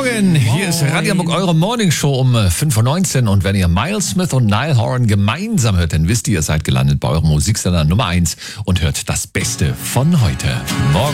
Morgen, hier ist Radio Hamburg, eure Morningshow um 5.19 Uhr. Und wenn ihr Miles Smith und Niall Horan gemeinsam hört, dann wisst ihr seid gelandet bei eurem Musiksender Nummer 1 und hört das Beste von heute. Morgen.